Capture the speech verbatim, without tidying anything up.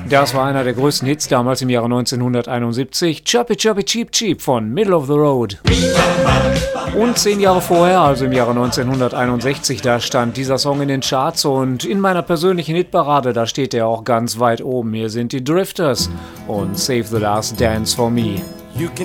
Das war einer der größten Hits damals im Jahre neunzehnhunderteinundsiebzig, Chirpy Chirpy Cheep Cheep von Middle of the Road. Und zehn Jahre vorher, also im Jahre neunzehnhunderteinundsechzig, da stand dieser Song in den Charts und in meiner persönlichen Hitparade, da steht er auch ganz weit oben. Hier sind die Drifters und Save the Last Dance for Me. You can